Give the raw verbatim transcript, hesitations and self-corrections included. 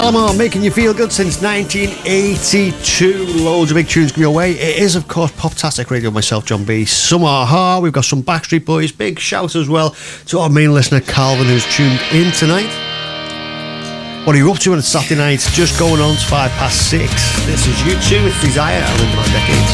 Alamo making you feel good since nineteen eighty-two. Loads of big tunes come your way. It is, of course, Poptastic Radio. Myself, John B. Some Aha. We've got some Backstreet Boys. Big shout as well to our main listener, Calvin, who's tuned in tonight. What are you up to on a Saturday night? Just going on to five past six. This is U two with Desire and in my decades.